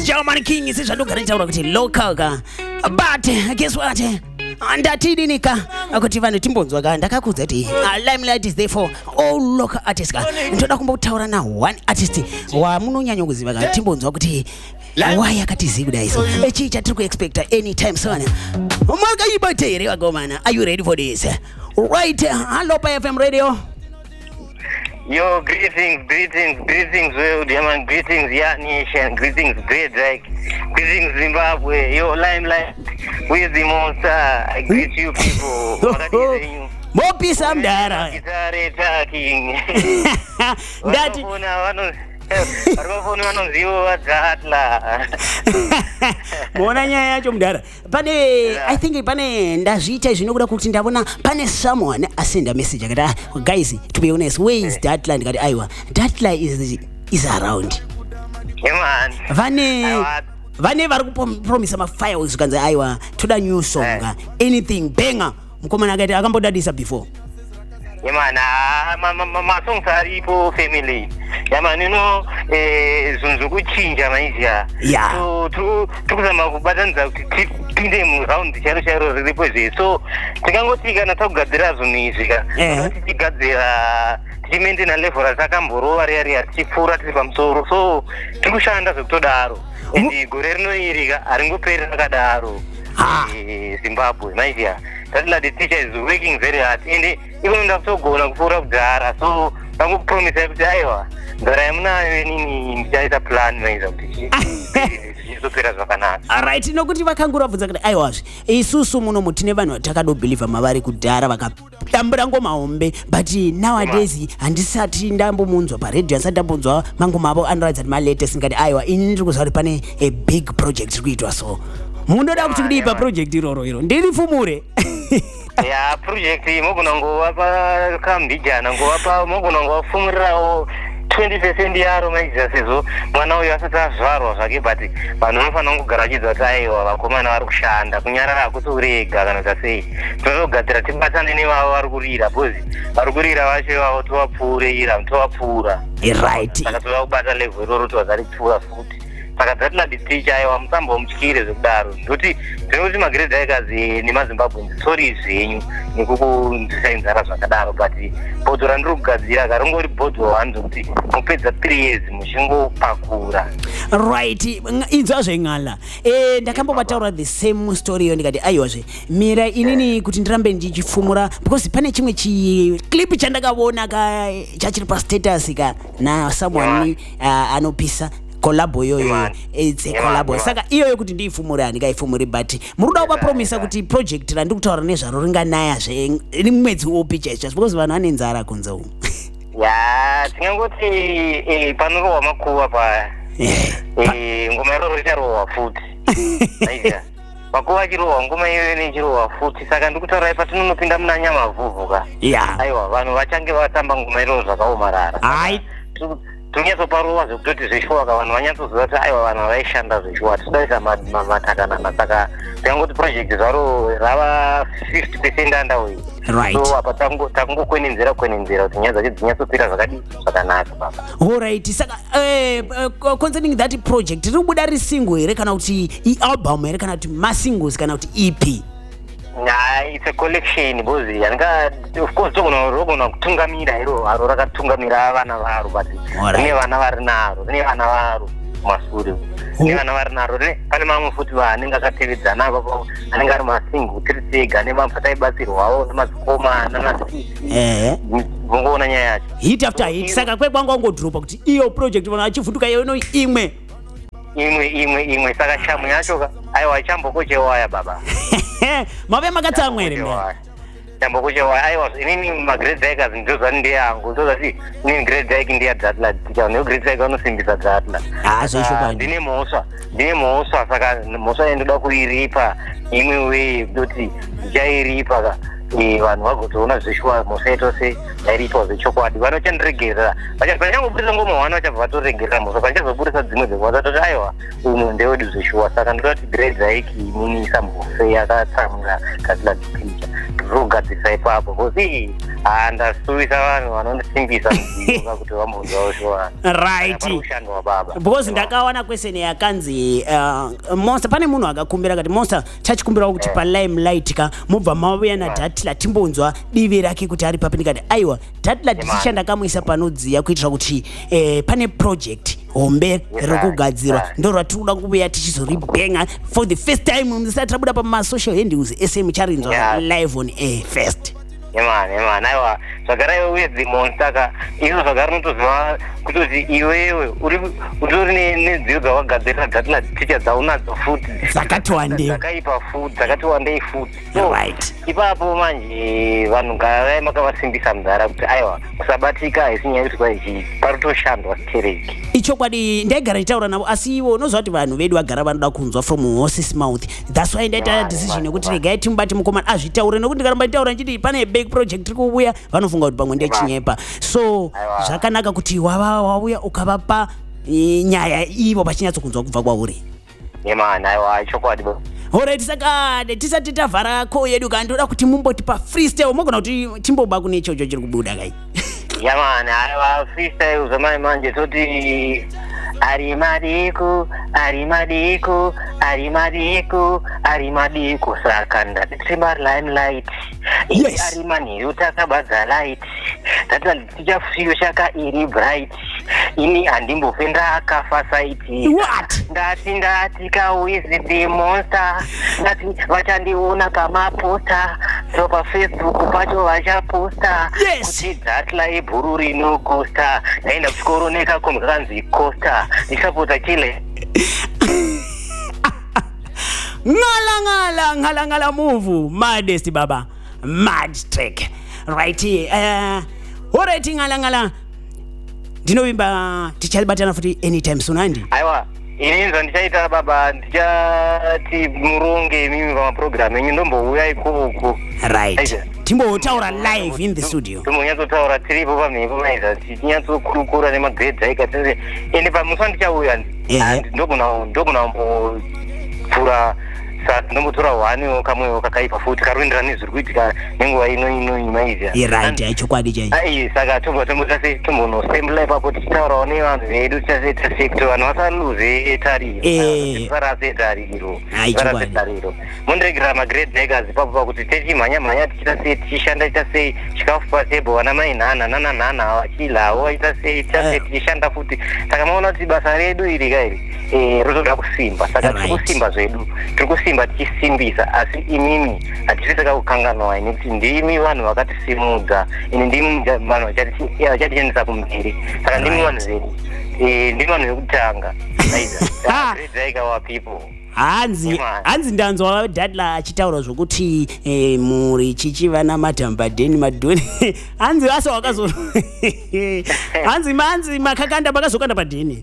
German King is zvandogara kuti local ka. But guess what? Ndatidinika kuti vanhu timbonzwa ka ndakakudza kuti Limelight is there for all local artists ka. Ndoda kumbotaura na one artist wamunonyanya kuziva ka timbonzwa kuti why akatiziva kudai so. Echi chatiri kuexpecta anytime soon. Makayibate here vagomana. Are you ready for this? Right, hello pa FM radio. Yo, greetings, world, man, greetings, nation, greetings, great, greetings, Zimbabwe, yo, Limelight, with the monster, I greet you people. More peace, I'm there. Mona nyaya yacho mudhara pane I think pane ndazviita zvinokuda kuti ndabona pane someone asenda message akati guys to be honest where is Datla ndikati aiwa Datla is around man vane vari kupromisa mafireworks kanzi aiwa toda new song anything banger mukomana akati akambodadisa before man masongs aripo family man zunzu kuchinja maizha so tukuzama kubatanidza kuti tipinde muround charo riripo izvi so tikangoti kana takugadzira zvinhu izvi tichigadzira tichimaintaina level ratakamborowa riya tichipfuura tiri pamusoro so tiri kushanda zvekutodaro and gore rino iri haringoperi rakadaro Zimbabwe maizha Datla the teacher is working very hard and even ndakutogona kupfuura kudhara so vangokupromisa kuti aiwa ndara yamunayo nini ndichaita plan maizha kuti zvizopera zvakanaka. Alright, nokuti vakangura bvunza kuti aiwazve isusu munomu tine vanhu vatakadobhelievha mavari kudhara vakadambura ngoma hombe but nowadays handisati ndambomunzwa paredhiyo handisati ndambonzwa mangoma avo anoratidza kuti malatest ngati aiwa ini ndiri kuziva kuti pane a big project iri kuitwa so munoda kuti kudii paproject iroro ndiri fumure ya project mogona ngova kambijana ngova mogona ngova fumurirawo 20% yaro maizha sezvo mwana uyu asati azvarwa zvake but vanhu vanofanira kugara vachidza kuti aiwa vakomana vari kushanda kunyarara hakusi urega kana kuti sei tinotogadzira tibatane nevavo vari kurira bhozi vari kurira vacho ivavo tovapfuura right saka toda kubata level iroro tovazari kupfuura futi saka Datla the teacher aiwa musambomutyire zvekudaro ndokuti ndinokuti magrade aikazi nemazimbabwe sori zvenyu nekukunzisa inzara zvakadaro but bhodho randiri kugadzira karingori bhodho hanzi kuti mupedza 3 years muchingopakura right inzvazve ng'ala ndakambobataura the same story yo ndikati aiwazve mira inini kuti ndirambe ndichifumura because pane chimwe chiclip chandakaona chachiri pastatus na someone anopisa collabo yoyo it's a collabo saka iyoyo kuti ndiifumure handikaifumuri but muruda kuvapromisa kuti project randiri kutaura nezvaro ringanayazve mwedzi upi chaizvo because vanhu vane nzara kunze umu ya tingangoti panorohwa makuva paya ngoma iroro richarohwa futi aiya makuva achirohwa ngoma iyoyo nechirohwa futi saka ndikutaura patinonopinda muna nyamavhuvhuka aiwa vanhu vachange vatamba ngoma iroro zvakaomarara tonyatsoparova zvekutoti zveshuwaka vanhu vanyatsoziva kuti aiwa vanhu vaishanda zveshuwa tichidaisa matakanana saka tikangoti project zvaro rava 50% underway so apa takungokwenenzera kuti nyaya dzacho dzinyatsopira zvakadii zvakanaka baba. Alright, saka concerning that project riri kubuda risingle here kana kuti ialbum here kana kuti masingles kana kuti EP? It's a collection bozi of course togona kutungamira iro haro rakatungamira vana varo but ne vana vari naro ne vana varo masure ne vana vari naro pane mamwe futi vanenge akatevedzana apapo anenge ari masingle tirisega nemapata ibatsirwawo nemadzikomana nasisi vongoona nyaya yacho hit after hit saka kwekwanga wangodropa kuti iyo project vanhu vachivhunduka iyono imwe saka shamu yacho aiwa chambokochewaya baba mave makatsamwere chambokochewaya aiwa inini magrade aikazi ndozvani ndeyangu ndozvati inini grade aiki ndeya Datla neo grade aika vanosimbisa Datla ndine mhosva saka mhosva yandoda kuiripa imwe way kutoti ndichairipa vanhu vagotoona zvishwa museto se yairiitwa zvechokwadi vanochandiregerera vachangobudisa ngoma hwana vachabva vatoregerera musa vachazobudisa dzimwe dzengoma vatoti aiwa umu ndewedu zvishwa saka ndinoti grade haiki inini isambofe yakatsamura katila dzipicha ndizogadzisa ipapo kosi ndasuvisa vanhu vanondisimbisa mudziva kuti vambonzawo shwa right ushandwa baba because ndakawana question yakanzi Monster pane munhu akakumbira kati Monster tachikumbira kuti pa Limelight ka mubva mauya na Datla timbonzwa divi rake kuti ari papi ndikati aiwa Datla tichishanda kamuisa panodziya kuitira kuti pane project hombe rekugadzirwa ndo ratinoda kubuya tichizoribenga for the first time msati tabuda pa social handles SM charinzwa live on air first. Man, aiwa zvagara iwe with the Monster ka izvo zvagara unotoziva kutoti iwewe utori nedziyo dzawagadzirira Datla ticha dzaunadzo futi dzakaipa futi dzakati wandei futi right ipapo manje vanhu ngarai makavasimbisa mudhara kuti aiwa kusabatika haisi nyaya kuti kwaichi parutoshandwa stereki ichokwadi ndaigara nditaura navo asi ivo unozva kuti vanhu vedu vagara vanoda kunzwa from horse's mouth that's why ndaita decision yekuti regai timubati mukomana azvitaure nokuti ndikaramba nditaura nchiti pane big project tiri kuuya vanofunga kuti pamwe ndechinyepa so zvakanaka kuti wauya ukavapa nyaya ivo vachinyatsokunzwa kubva kwauri aiwa chokwadi alright saka tisati tavhara ko yedu kandoda kuti mumboti pa freestyle mogona kuti timboba kune ichocho chiri kubuda kai aiwa freestyle zvamai manje toti ari madiko saka ndatitsimba Limelight ari manheru takabadza light tichafuyo shaka iri bright ini handimbofe ndakafa saiti ndati kawizi the Monster ndati vachandiona kamaposta so paFacebook pacho vachaposta kuti Datla ibhuru rinokosta ndaenda kuchikoro nekakombi kakanzi costa ndisapota chile ngala move maddest baba mad track right alright ngala ndinovimba tichabatana futi anytime soon andi aiwa inini ndichaita baba ndichati muronge mimi pamaprogram enyu ndombouya ikoko right timbotaura live in the studio timbonyatsotaura tiripo pamhepo maiza tichinyatsokurukura nemagrades aika tese ende pamusa ndichauya ndogona kumbopfura ndombotora hwaniwo kamwewo kakaipa futi karoendera nezviri kuitika nenguva ino imaizya right aichokwadi chai saka tombonosembla ipapo tichitaurawo nevanhu vedu tichasekuti vanhu vasaluze tariro mondiregera magrades aigazi ipapo pakuti techimhanya tichita sei tichishanda ita sei chikafu patebo vana mainhana nananhana vachidlawo ita sei tichishanda futi saka maona kuti basa redu iri kairi rotoda kusimba saka tiri kusimba zvedu tiri kusimba tichisimbisa asi imimi hatisi takakukanganwa nekuti ndimi vanhu vakatisimudza ini ndimi vanhu vachatiendesa kumberi saka ndimi vanhu vedu ndimi vanhu vekutanga aikawa people hanzi ndanzwa Datla achitaura zvokuti muri chichiva namatambadheni madhoni hanzi asa wakazo hanzi makakanda makazokanda padheni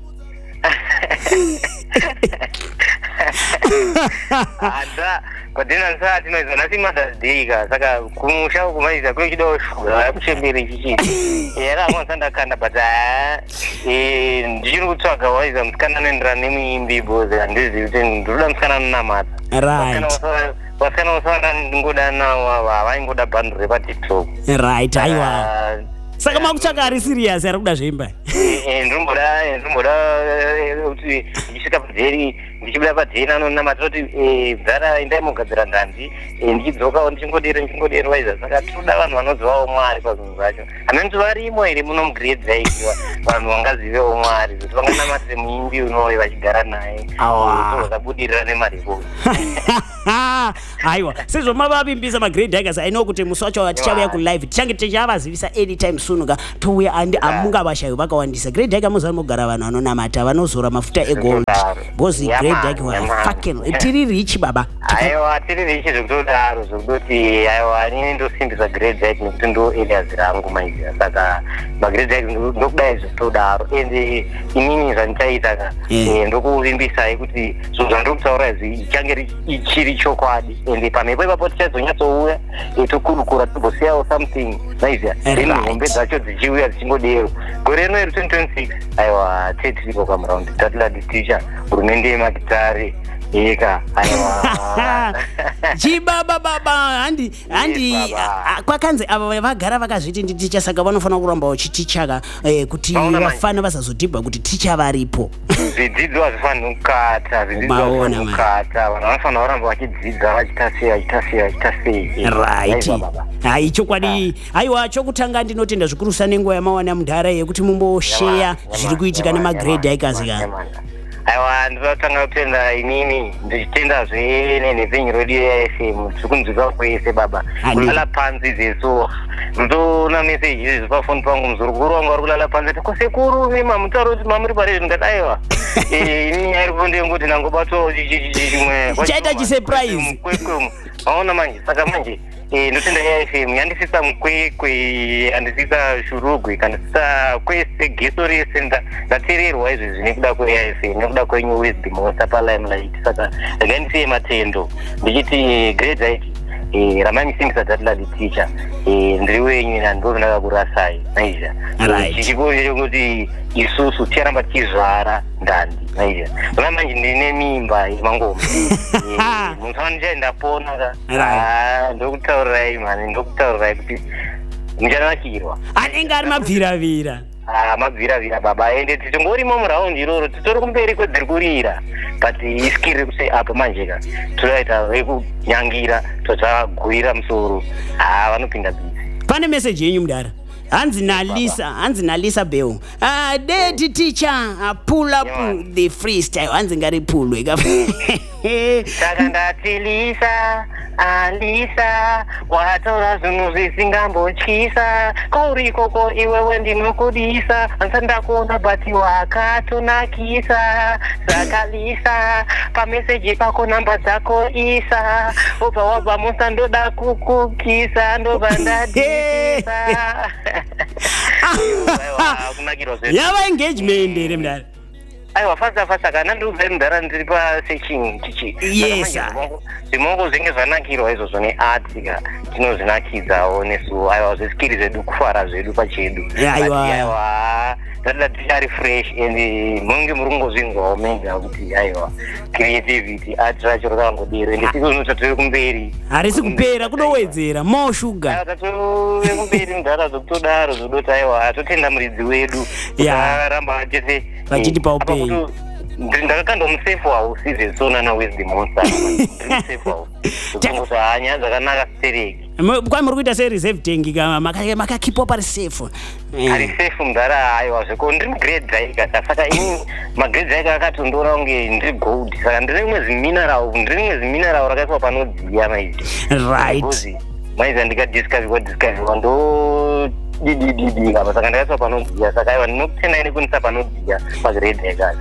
padhena nsati noiza nasi Mother's Day ka saka kumusha kumaiza kuchidawo shura kuchembere chichiti ramwe sandakanda but ndichiri kutsvaga waiza musikana anoenderana nemuimbi bozi handizivi kuti ndinoda musikana anonamata vasikana vasawanda ndingoda nawo havaingoda bhandle repatiktok right aiwa saka makutsvaka ari serious ari kuda zveimba ndomboda kuti ndichisvika padheri ndichibuda padheri anonamata kuti bzara endai mogadzira ndanzi ndichidzokawo ndichingodero waiza saka tinoda vanhu vanozivawo mwari pazvinhu zvacho hamenoti varimo here muno mugrades aikiwa vanhu vangazivewo mwari kuti vanganamatire muimbi unouye vachigara naye vasabudirira nemareko aiwa sezvo mavavimbisa magrade hackers aino kuti musi wacho tichauya kulive tichange tichavazivisa anytime soon ka touya andi amungavashayo vakawandisa grade hacker muzari mogara vanhu vanonamata vanozora mafuta egold because grade yake wa fucking tiri rich baba. Aiwa tiri rich zvekutodaro zvekutoti aiwa inini ndosimbisa grade yake nekuti ndo areas rangu maiziya saka magrade yake ndokudai zvekutodaro ende inini zvandichaita ndokuvimbisai kuti zvinhu zvandiri kutaura izvi ichange ichiri chokwadi ende pamhepo ipapo tichazonyatsouya tokurukura tombosiyawo something maiziya then hombe dzacho dzichiuya dzichingodero gore rino iri 2026 aiwa tetiripo pamuraundi tatiladi teacher hurumende yemakitare eka aiwa chibaba baba handi kwakanzi ava vagara vakazviti nditicha saka vanofanira kuramba vachitichaka kuti vafana vasazodhibha kuti ticha varipo zvidzidzo hazvifaniri kukata vanhu vanofanira kuramba vachidzidza vachita sei right hai chokwadi aiwa chokutanga ndinotenda zvikurusa nenguva yamawana mundara yekuti mumbosheya zviri kuitika nemagrade aikazikana aiwa ndinotanga kutenda inini ndichitendazve nenhepfenyu radio yafm zvikunzwika kwese baba kulala panzi zeso ndoona meseji izvi pafoni pangu muzurukuru wangu ari kulala panzi ati kosekuru mima mutauro kuti mamuri pare ndingadaiwa inini ari kundengoti nangobatwawo chimwe chaita chisurprise aona manje saka manje ndotenda yafm yandisisa mukwekwe yandisisa shurugwe kandisisa kwese geso rese ndateererwa izvezvi nekuda kweyafm nekuda kwenyu wisdom osa palimelight saka ndandisiye matendo ndichiti grade aiti ramanyisimbisa tatiladi teacher ndiri wenyu nando ndakakurasai naizha chichikonzero chekuti isusu ticharamba tichizvara ndandi naizha ona manje ndine mimba yemangoma musawa ndichaendapona ndokutaurirai mani ndokutaurirai kuti muchanakirwa anenge ari mabviravira mabviravira baba ende tichingorimo muraundi iroro titori kumberi kwedziri kurira but iskiri kuse apo manjeka toraita vekunyangira totsagwira musoro vanopinda bizi pane meseji yenyu mudara hanzi nalisa bell deti teacher pull up the freestyle hanzi ngaripulwe saka ndatilisa alisa wataura zvinhu zvisingambotyisa kaurikoko iwewe ndinokudisa hanzi ndakuona bati wakatonakisa saka lisa pameseji pako namba dzako isa obva wabva musa ndoda kukukisa ndobva ndadisa yava engagement here mudara aiwa fasa kana ndiubve mudhara ndiri pasearching tichi zvimongo zvinge zvanakirwa izvozvo neartika tinozvinakidzawo nesu aiwa zveskiri zvedu kufara zvedu pachedu aiwa tatida tichari fresh and munge muri kungozvinzwawo mega kuti aiwa creativity art racho rakavangodero ende siku tatove kumberi harisi kupera kunowedzera more sugar tatove kumberi mudhara zvokutodaro zvodoti aiwa totenda muridzi wedu aramba tese vachitipa upenyu ndakakandomusafe house zvezona nawisdom monster safe house kuti hanya dzakanaka stereki kwai muri kuita sereserve tank makakipa pari safe ari safe mudhara aiwa zveko ndiri mugrade dzaika saka ini magrade dzaika akatondoona kunge ndiri gold saka ndiri rimwe zimineral rakaiswa panodziya maizi right maizi ndikadiscoverwa ndo didididi kapa saka ndakaiswa panodziya saka aiwa ndinokutendai nekunisa panodziya magrade yakazi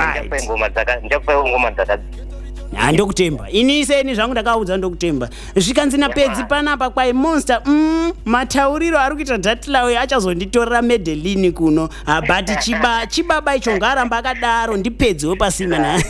ndichakupaiwo ngoma dzakadziya ndokutemba iniseni zvangu ndakaudza ndokutemba zvikanzina pedzi panapa kwai monster matauriro ari kuita dhatilawe achazonditorera medelini kuno but chibaba icho ngaramba akadaro ndipedziwo pasimana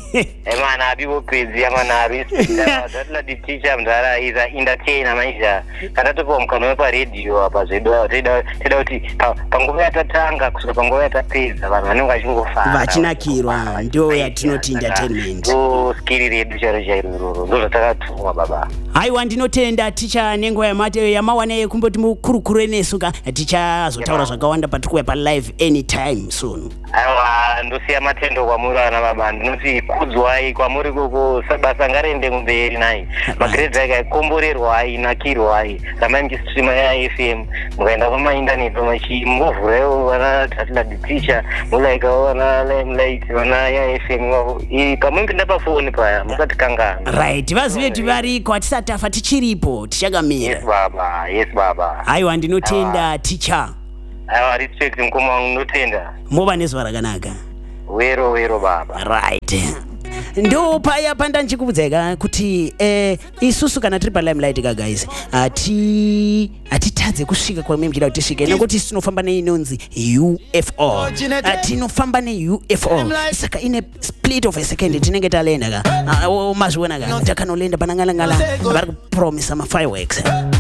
emana abiwo pedzi yamana abisadhatiladi teacher mudhara iza entertainer maizha katatopiwa mukana weparedhiyo apa zvedu teda kuti panguva yatatanga kusvika panguva yatapedza vanhu vanenge vachingofara vachinakirwa ndo yatinoti entertainment skiri redu charo chairoro ndo zvatakatumwa baba aiwa ndinotenda ticha nenguva yamawana yekumboti mukurukure nesu ka tichazotaura zvakawanda patikuya palive anytime soon aiwa ndosiya matendo kwamuri vana baba ndinoti kudzwai kwamuri koko basa ngariende kumberi nai magrades aika ikomborerwai nakirwai ramai muchistreama yafm mukaenda pamaindaneti muvhuraiwo vana dhatiladi teacher mulaikawo vana limelight vana yafm pamupinda pafoni paya musatikangana right vazive kuti variko hatisati tafa tichiripo tichakamira yes baba aiwa ndinotenda teacher aiwa respect mukoma wangu ndinotenda mova nezuva rakanaka wero baba. Right. Ndo paya panda nchikubudzeka kuti isusu kana tiri pa Limelight ka guys atitadze kusvika kwa mimjira kuti tisvike nokuti tinofamba neinonzi UFO tinofamba ne UFO saka ine split of a second tinenge talenda ka mazviona ka takanolenda panangala vari kupromise ma fireworks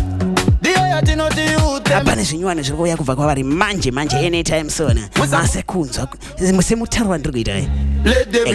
apane zvinyuwane zviri kuuya kubva kwavari manje anytime soon masekunzwa musemutaurwa ndiri kuita